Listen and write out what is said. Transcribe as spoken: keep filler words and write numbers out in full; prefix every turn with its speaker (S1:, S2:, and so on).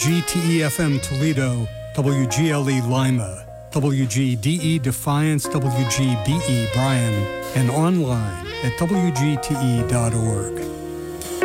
S1: G T E F M Toledo, W G L E Lima, W G D E Defiance, W G B E Bryan, and online at W G T E dot org.